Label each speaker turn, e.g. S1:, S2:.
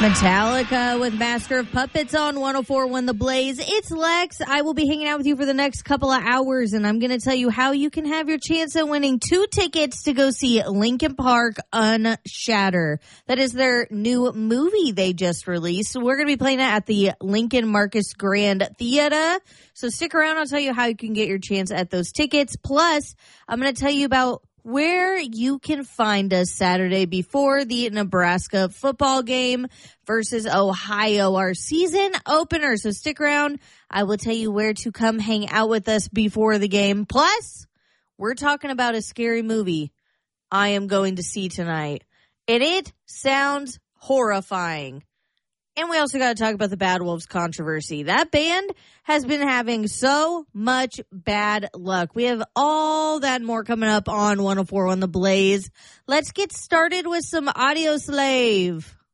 S1: Metallica with Master of Puppets on 104.1 The Blaze. It's Lex. I will be hanging out with you for the next couple of hours, and I'm going to tell you how you can have your chance at winning 2 tickets to go see Linkin Park Unshatter. That is their new movie they just released. We're going to be playing it at the Lincoln Marcus Grand Theater. So stick around. I'll tell you how you can get your chance at those tickets. Plus, I'm going to tell you about where you can find us Saturday before the Nebraska football game versus Ohio, our season opener. So stick around. I will tell you where to come hang out with us before the game. Plus, we're talking about a scary movie I am going to see tonight. And it sounds horrifying. And we also got to talk about the Bad Wolves controversy. That band has been having so much bad luck. We have all that and more coming up on 104.1 The Blaze. Let's get started with some Audio Slave.